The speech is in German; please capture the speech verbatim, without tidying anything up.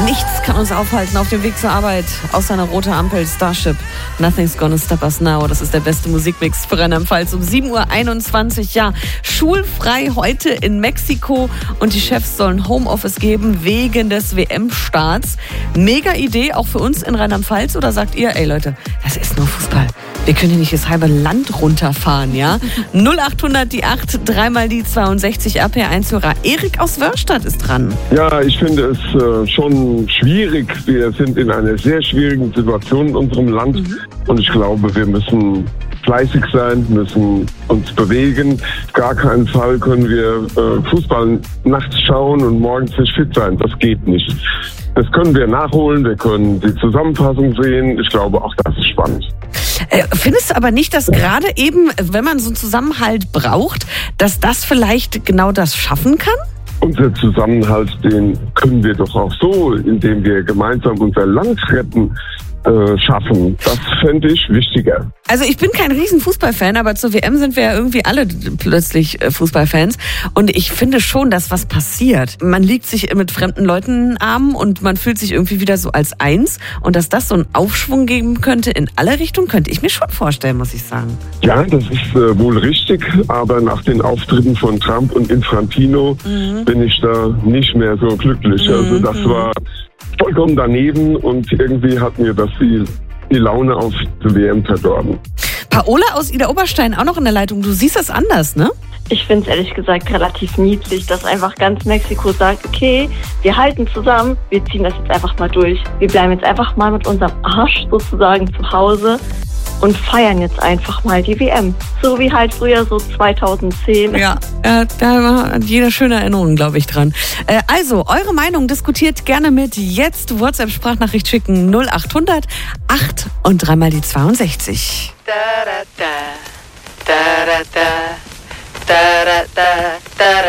Nichts kann uns aufhalten auf dem Weg zur Arbeit, außer eine rote Ampel. Starship, Nothing's Gonna Stop Us Now. Das ist der beste Musikmix für Rheinland-Pfalz um sieben Uhr einundzwanzig. Ja, schulfrei heute in Mexiko und die Chefs sollen Homeoffice geben wegen des W M-Starts. Mega Idee auch für uns in Rheinland-Pfalz, oder sagt ihr, ey Leute, das ist nur Fußball. Wir können hier nicht das halbe Land runterfahren, ja? null achthundert die acht, dreimal die zweiundsechzig, R P eins-Hörer. Erik aus Wörstadt ist dran. Ja, ich finde es äh, schon schwierig. Wir sind in einer sehr schwierigen Situation in unserem Land. Mhm. Und ich glaube, wir müssen fleißig sein, müssen uns bewegen. Auf gar keinen Fall können wir äh, Fußball nachts schauen und morgens nicht fit sein. Das geht nicht. Das können wir nachholen, wir können die Zusammenfassung sehen. Ich glaube, auch das ist spannend. Äh, findest du aber nicht, dass gerade eben, wenn man so einen Zusammenhalt braucht, dass das vielleicht genau das schaffen kann? Unser Zusammenhalt, den können wir doch auch so, indem wir gemeinsam unser Land retten, äh, schaffen. Das fände ich wichtiger. Also ich bin kein riesen Fußballfan, aber zur W M sind wir ja irgendwie alle plötzlich Fußballfans. Und ich finde schon, dass was passiert. Man liegt sich mit fremden Leuten in den Armen und man fühlt sich irgendwie wieder so als eins. Und dass das so einen Aufschwung geben könnte in alle Richtungen, könnte ich mir schon vorstellen, muss ich sagen. Ja, das ist äh, wohl richtig. Aber nach den Auftritten von Trump und Infantino mhm. bin ich da nicht mehr so glücklich. Mhm. Also das war vollkommen daneben und irgendwie hat mir das die, die Laune auf die W M verdorben. Paola aus Ida Oberstein auch noch in der Leitung. Du siehst das anders, ne? Ich finde es ehrlich gesagt relativ niedlich, dass einfach ganz Mexiko sagt, okay, wir halten zusammen, wir ziehen das jetzt einfach mal durch. Wir bleiben jetzt einfach mal mit unserem Arsch sozusagen zu Hause und feiern jetzt einfach mal die W M. So wie halt früher so zweitausendzehn. Ja, äh, da hat jeder schöne Erinnerungen, glaube ich, dran. Äh, also, eure Meinung diskutiert gerne mit. Jetzt WhatsApp-Sprachnachricht schicken null achthundert acht und dreimal die zweiundsechzig. Da, da, da, da, da, da, da, da, da, da.